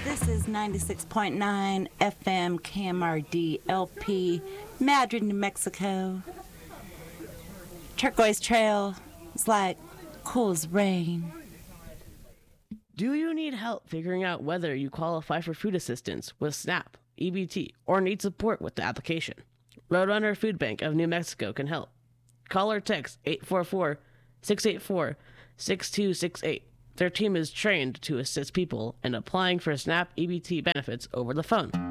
This is 96.9 FM KMRD LP, Madrid, New Mexico. Turquoise Trail is like cool as rain. Do you need help figuring out whether you qualify for food assistance with SNAP, EBT, or need support with the application? Roadrunner Food Bank of New Mexico can help. Call or text 844-684-6268. Their team is trained to assist people in applying for SNAP EBT benefits over the phone.